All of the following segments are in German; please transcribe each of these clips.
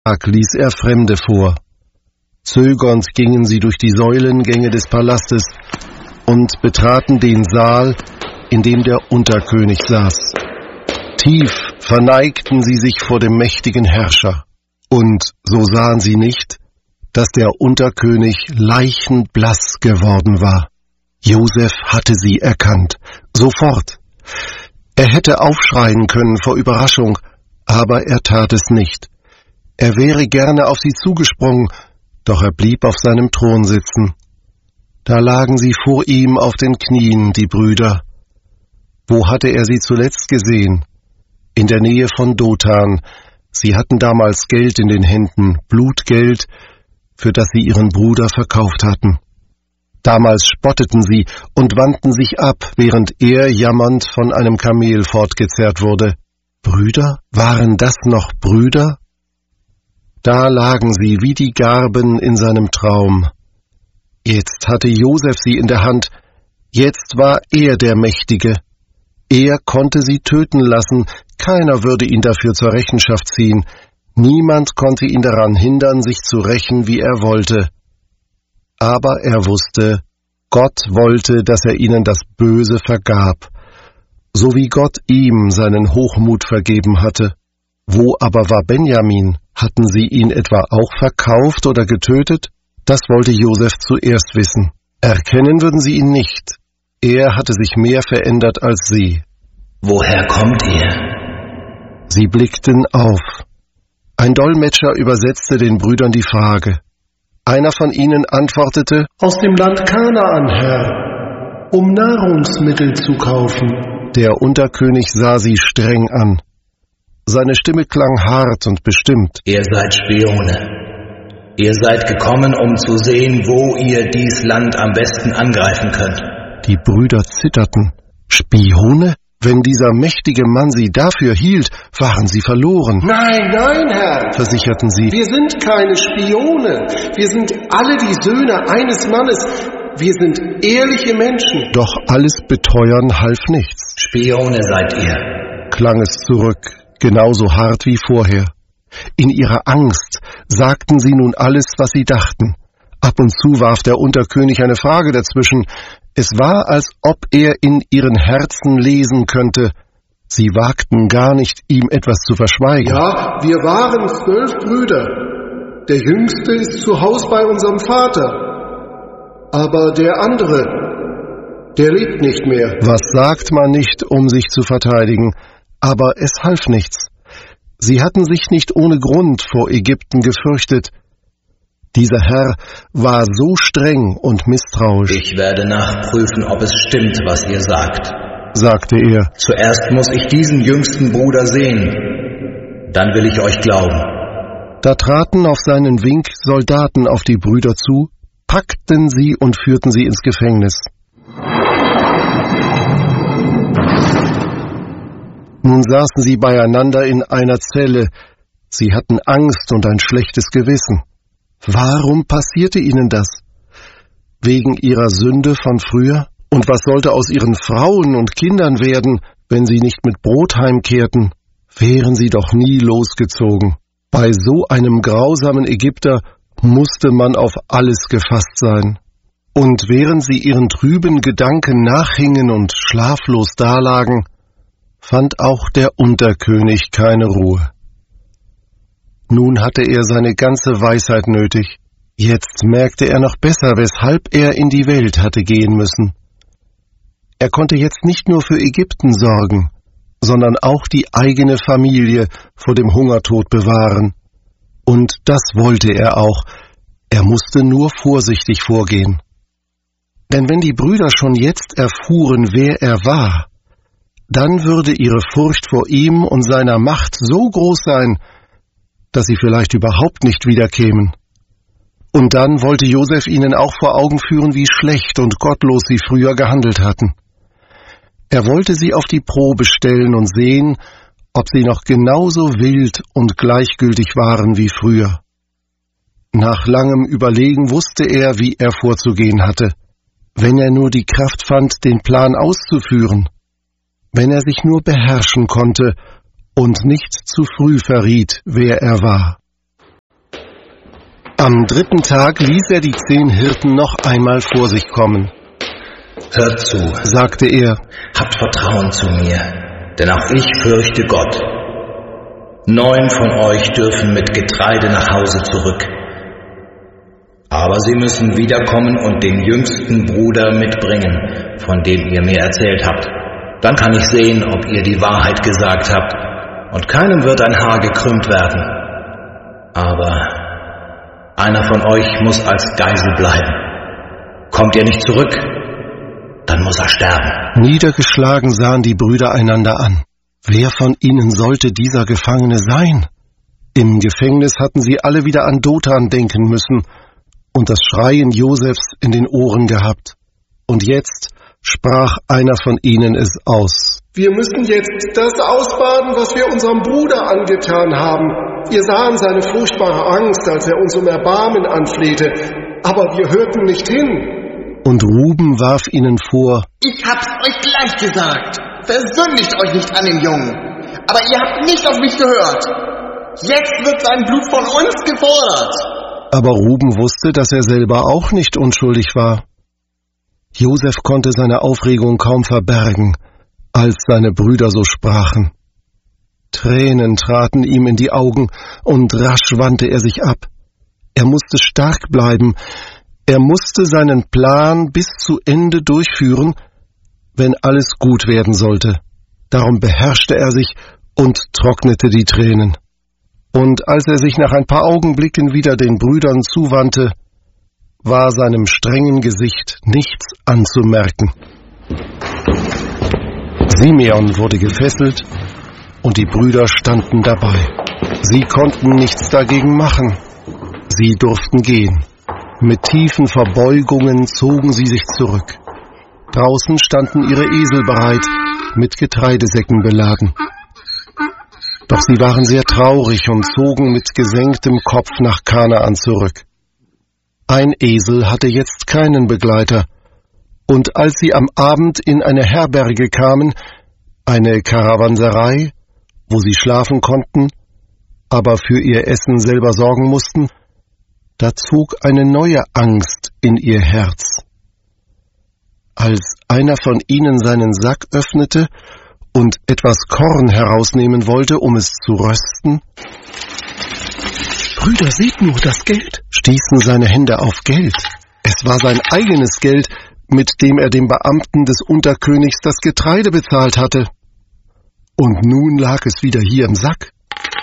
Tag ließ er Fremde vor. Zögernd gingen sie durch die Säulengänge des Palastes und betraten den Saal, in dem der Unterkönig saß. Tief verneigten sie sich vor dem mächtigen Herrscher. Und so sahen sie nicht, dass der Unterkönig leichenblass geworden war. Josef hatte sie erkannt, sofort. Er hätte aufschreien können vor Überraschung, aber er tat es nicht. Er wäre gerne auf sie zugesprungen, doch er blieb auf seinem Thron sitzen. Da lagen sie vor ihm auf den Knien, die Brüder. Wo hatte er sie zuletzt gesehen? In der Nähe von Dothan. Sie hatten damals Geld in den Händen, Blutgeld, für das sie ihren Bruder verkauft hatten. Damals spotteten sie und wandten sich ab, während er jammernd von einem Kamel fortgezerrt wurde. Brüder? Waren das noch Brüder? Da lagen sie wie die Garben in seinem Traum. Jetzt hatte Josef sie in der Hand, jetzt war er der Mächtige. Er konnte sie töten lassen, keiner würde ihn dafür zur Rechenschaft ziehen, niemand konnte ihn daran hindern, sich zu rächen, wie er wollte. Aber er wusste, Gott wollte, dass er ihnen das Böse vergab, so wie Gott ihm seinen Hochmut vergeben hatte. Wo aber war Benjamin? Hatten sie ihn etwa auch verkauft oder getötet? Das wollte Josef zuerst wissen. Erkennen würden sie ihn nicht. Er hatte sich mehr verändert als sie. Woher kommt ihr? Sie blickten auf. Ein Dolmetscher übersetzte den Brüdern die Frage. Einer von ihnen antwortete: Aus dem Land Kanaan, Herr, um Nahrungsmittel zu kaufen. Der Unterkönig sah sie streng an. Seine Stimme klang hart und bestimmt. Ihr seid Spione. Ihr seid gekommen, um zu sehen, wo ihr dies Land am besten angreifen könnt. Die Brüder zitterten. Spione? Wenn dieser mächtige Mann sie dafür hielt, waren sie verloren. Nein, Herr, versicherten sie. Wir sind keine Spione. Wir sind alle die Söhne eines Mannes. Wir sind ehrliche Menschen. Doch alles Beteuern half nichts. Spione seid ihr, klang es zurück, genauso hart wie vorher. In ihrer Angst sagten sie nun alles, was sie dachten. Ab und zu warf der Unterkönig eine Frage dazwischen. Es war, als ob er in ihren Herzen lesen könnte. Sie wagten gar nicht, ihm etwas zu verschweigen. Ja, wir waren 12 Brüder. Der Jüngste ist zu Hause bei unserem Vater. Aber der andere, der lebt nicht mehr. Was sagt man nicht, um sich zu verteidigen? Aber es half nichts. Sie hatten sich nicht ohne Grund vor Ägypten gefürchtet. Dieser Herr war so streng und misstrauisch. Ich werde nachprüfen, ob es stimmt, was ihr sagt, sagte er. Zuerst muss ich diesen jüngsten Bruder sehen, dann will ich euch glauben. Da traten auf seinen Wink Soldaten auf die Brüder zu, packten sie und führten sie ins Gefängnis. Nun saßen sie beieinander in einer Zelle. Sie hatten Angst und ein schlechtes Gewissen. Warum passierte ihnen das? Wegen ihrer Sünde von früher? Und was sollte aus ihren Frauen und Kindern werden, wenn sie nicht mit Brot heimkehrten? Wären sie doch nie losgezogen. Bei so einem grausamen Ägypter musste man auf alles gefasst sein. Und während sie ihren trüben Gedanken nachhingen und schlaflos dalagen, fand auch der Unterkönig keine Ruhe. Nun hatte er seine ganze Weisheit nötig. Jetzt merkte er noch besser, weshalb er in die Welt hatte gehen müssen. Er konnte jetzt nicht nur für Ägypten sorgen, sondern auch die eigene Familie vor dem Hungertod bewahren. Und das wollte er auch. Er musste nur vorsichtig vorgehen. Denn wenn die Brüder schon jetzt erfuhren, wer er war, dann würde ihre Furcht vor ihm und seiner Macht so groß sein, dass sie vielleicht überhaupt nicht wiederkämen. Und dann wollte Josef ihnen auch vor Augen führen, wie schlecht und gottlos sie früher gehandelt hatten. Er wollte sie auf die Probe stellen und sehen, ob sie noch genauso wild und gleichgültig waren wie früher. Nach langem Überlegen wusste er, wie er vorzugehen hatte, wenn er nur die Kraft fand, den Plan auszuführen, wenn er sich nur beherrschen konnte und nicht zu früh verriet, wer er war. Am 3. Tag ließ er die 10 Hirten noch einmal vor sich kommen. Hört zu, sagte er, habt Vertrauen zu mir, denn auch ich fürchte Gott. 9 von euch dürfen mit Getreide nach Hause zurück. Aber sie müssen wiederkommen und den jüngsten Bruder mitbringen, von dem ihr mir erzählt habt. Dann kann ich sehen, ob ihr die Wahrheit gesagt habt, und keinem wird ein Haar gekrümmt werden. Aber einer von euch muss als Geisel bleiben. Kommt ihr nicht zurück, dann muss er sterben. Niedergeschlagen sahen die Brüder einander an. Wer von ihnen sollte dieser Gefangene sein? Im Gefängnis hatten sie alle wieder an Dothan denken müssen und das Schreien Josefs in den Ohren gehabt. Und jetzt sprach einer von ihnen es aus. Wir müssen jetzt das ausbaden, was wir unserem Bruder angetan haben. Wir sahen seine furchtbare Angst, als er uns um Erbarmen anflehte, aber wir hörten nicht hin. Und Ruben warf ihnen vor: Ich hab's euch gleich gesagt. Versündigt euch nicht an den Jungen. Aber ihr habt nicht auf mich gehört. Jetzt wird sein Blut von uns gefordert. Aber Ruben wusste, dass er selber auch nicht unschuldig war. Josef konnte seine Aufregung kaum verbergen, als seine Brüder so sprachen. Tränen traten ihm in die Augen, und rasch wandte er sich ab. Er musste stark bleiben, er musste seinen Plan bis zu Ende durchführen, wenn alles gut werden sollte. Darum beherrschte er sich und trocknete die Tränen. Und als er sich nach ein paar Augenblicken wieder den Brüdern zuwandte, war seinem strengen Gesicht nichts anzumerken. Simeon wurde gefesselt, und die Brüder standen dabei. Sie konnten nichts dagegen machen. Sie durften gehen. Mit tiefen Verbeugungen zogen sie sich zurück. Draußen standen ihre Esel bereit, mit Getreidesäcken beladen. Doch sie waren sehr traurig und zogen mit gesenktem Kopf nach Kanaan zurück. Ein Esel hatte jetzt keinen Begleiter, und als sie am Abend in eine Herberge kamen, eine Karawanserei, wo sie schlafen konnten, aber für ihr Essen selber sorgen mussten, da zog eine neue Angst in ihr Herz. Als einer von ihnen seinen Sack öffnete und etwas Korn herausnehmen wollte, um es zu rösten, »Brüder, seht nur das Geld«, stießen seine Hände auf Geld. Es war sein eigenes Geld, mit dem er dem Beamten des Unterkönigs das Getreide bezahlt hatte. Und nun lag es wieder hier im Sack.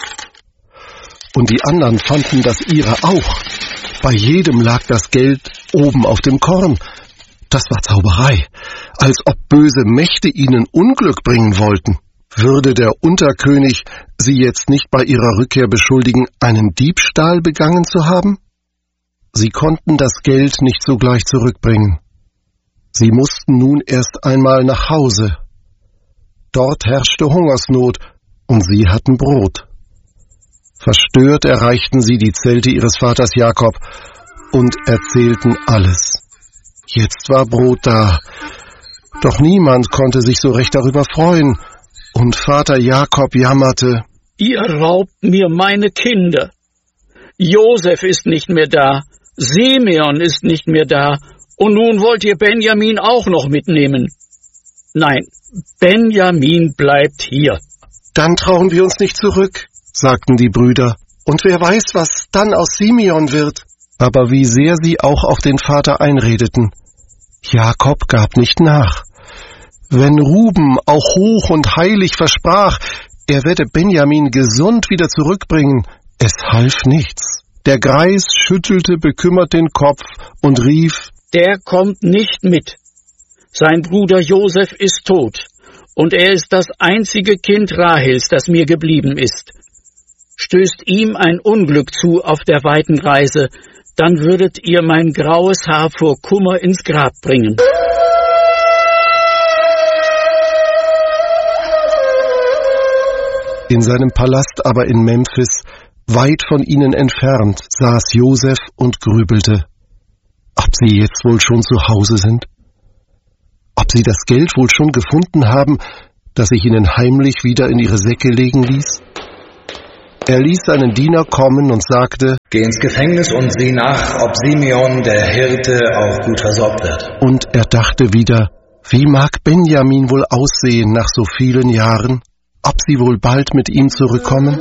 Und die anderen fanden das ihre auch. Bei jedem lag das Geld oben auf dem Korn. Das war Zauberei, als ob böse Mächte ihnen Unglück bringen wollten. Würde der Unterkönig sie jetzt nicht bei ihrer Rückkehr beschuldigen, einen Diebstahl begangen zu haben? Sie konnten das Geld nicht sogleich zurückbringen. Sie mussten nun erst einmal nach Hause. Dort herrschte Hungersnot, und sie hatten Brot. Verstört erreichten sie die Zelte ihres Vaters Jakob und erzählten alles. Jetzt war Brot da, doch niemand konnte sich so recht darüber freuen, und Vater Jakob jammerte: Ihr raubt mir meine Kinder. Josef ist nicht mehr da, Simeon ist nicht mehr da, und nun wollt ihr Benjamin auch noch mitnehmen. Nein, Benjamin bleibt hier. Dann trauen wir uns nicht zurück, sagten die Brüder, und wer weiß, was dann aus Simeon wird. Aber wie sehr sie auch auf den Vater einredeten, Jakob gab nicht nach. Wenn Ruben auch hoch und heilig versprach, er werde Benjamin gesund wieder zurückbringen, es half nichts. Der Greis schüttelte bekümmert den Kopf und rief: Der kommt nicht mit. Sein Bruder Josef ist tot, und er ist das einzige Kind Rahels, das mir geblieben ist. Stößt ihm ein Unglück zu auf der weiten Reise, dann würdet ihr mein graues Haar vor Kummer ins Grab bringen. In seinem Palast aber in Memphis, weit von ihnen entfernt, saß Josef und grübelte, ob sie jetzt wohl schon zu Hause sind, ob sie das Geld wohl schon gefunden haben, das ich ihnen heimlich wieder in ihre Säcke legen ließ. Er ließ seinen Diener kommen und sagte: Geh ins Gefängnis und sieh nach, ob Simeon, der Hirte, auch gut versorgt wird. Und er dachte wieder: Wie mag Benjamin wohl aussehen nach so vielen Jahren? Ob sie wohl bald mit ihm zurückkommen?